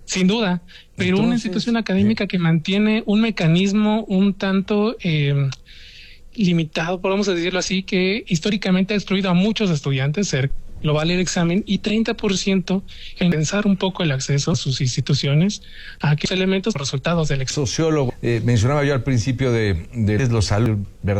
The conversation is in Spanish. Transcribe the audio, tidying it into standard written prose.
Sin duda, pero una institución académica que mantiene un mecanismo un tanto limitado, podemos decirlo así, que históricamente ha excluido a muchos estudiantes, lo vale el examen, y 30% en pensar un poco el acceso a sus instituciones a aquellos elementos resultados del examen. Sociólogo, mencionaba yo al principio de los alumnos, ¿verdad?